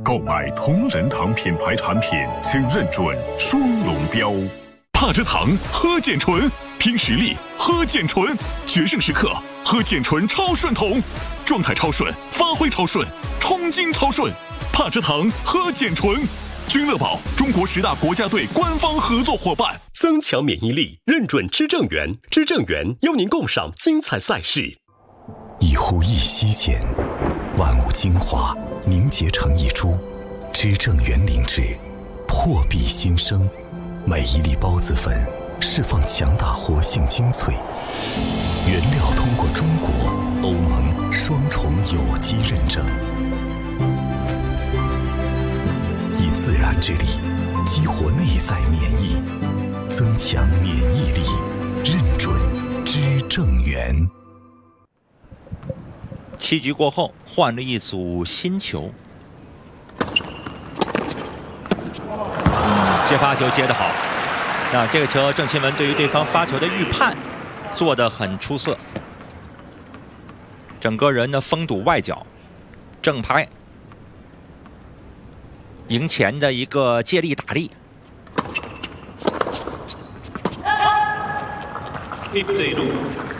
购买同仁堂品牌产品，请认准双龙标。帕芝堂喝健醇，拼实力喝健醇，决胜时刻喝健醇超顺桶，状态超顺，发挥超顺，冲劲超顺。帕芝堂喝健醇，君乐宝中国10大国家队官方合作伙伴。 增强免疫力，认准知正源，知正源邀您共赏精彩赛事。 一呼一吸间，万物精华凝结成一株，知正源灵芝，破壁新生。每一粒孢子粉释放强大活性精粹，原料通过中国、欧盟双重有机认证，以自然之力激活内在免疫，增强免疫力，认准知正源。 7局过后，换了一组新球。接发球接得好，那这个球郑钦文对于对方发球的预判做得很出色，整个人呢封堵外角，正拍，赢前的一个借力打力。 50